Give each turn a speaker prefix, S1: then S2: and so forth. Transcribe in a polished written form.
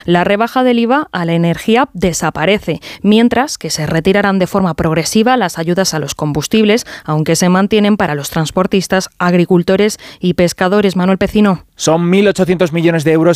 S1: La rebaja del IVA a la energía desaparece, mientras que se retirarán de forma progresiva las ayudas a los combustibles, aunque se mantienen para los transportistas, agricultores y pescadores. Manuel Pecino.
S2: Son 1.800 millones de euros